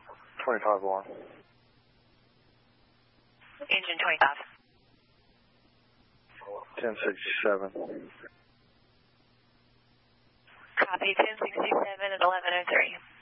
25-1. Engine 25. 1067. Copy, 1067 at 1103.